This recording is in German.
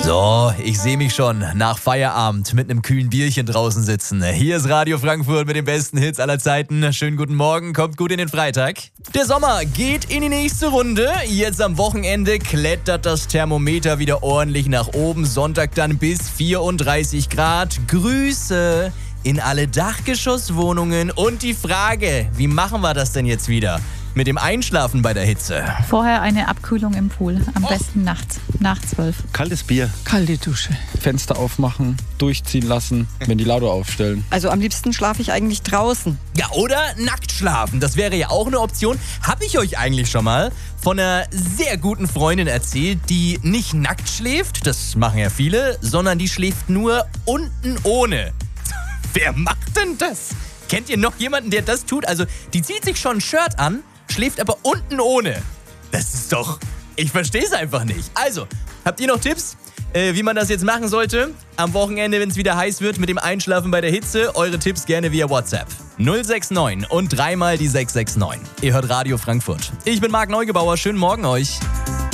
So, ich sehe mich schon nach Feierabend mit einem kühlen Bierchen draußen sitzen. Hier ist Radio Frankfurt mit den besten Hits aller Zeiten. Schönen guten Morgen, kommt gut in den Freitag. Der Sommer geht in die nächste Runde. Jetzt am Wochenende klettert das Thermometer wieder ordentlich nach oben. Sonntag dann bis 34 Grad. Grüße in alle Dachgeschosswohnungen. Und die Frage, wie machen wir das denn jetzt wieder? Mit dem Einschlafen bei der Hitze. Vorher eine Abkühlung im Pool. Am besten nachts, nach 12. Kaltes Bier. Kalte Dusche. Fenster aufmachen, durchziehen lassen, Ventilator aufstellen. Also am liebsten schlafe ich eigentlich draußen. Ja, oder nackt schlafen. Das wäre ja auch eine Option. Habe ich euch eigentlich schon mal von einer sehr guten Freundin erzählt, die nicht nackt schläft, das machen ja viele, sondern die schläft nur unten ohne. Wer macht denn das? Kennt ihr noch jemanden, der das tut? Also, die zieht sich schon ein Shirt an, schläft aber unten ohne. Das ist doch... Ich verstehe es einfach nicht. Also, habt ihr noch Tipps, wie man das jetzt machen sollte? Am Wochenende, wenn es wieder heiß wird mit dem Einschlafen bei der Hitze, eure Tipps gerne via WhatsApp. 069 und dreimal die 669. Ihr hört Radio Frankfurt. Ich bin Marc Neugebauer. Schönen Morgen euch.